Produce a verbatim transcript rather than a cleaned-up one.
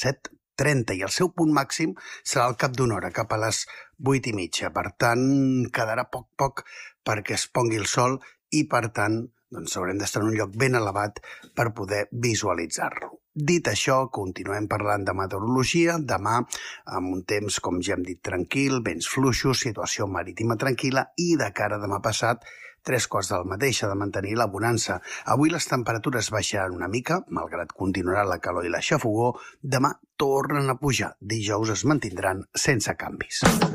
set trenta i el seu punt màxim serà al cap d'una hora, cap a les vuit i mitja. Per tant, quedarà poc poc perquè es pongui el sol i, per tant, doncs haurem d'estar en un lloc ben elevat per poder visualitzar-lo. Dit això, continuem parlant de meteorologia. Demà, amb un temps, com ja hem dit, tranquil, vents fluixos, situació marítima tranquil·la i de cara a demà passat, tres quarts del mateix, ha de mantenir la bonança. Avui les temperatures baixaran una mica, malgrat continuarà la calor i la xafogor. Demà tornen a pujar. Dijous es mantindran sense canvis.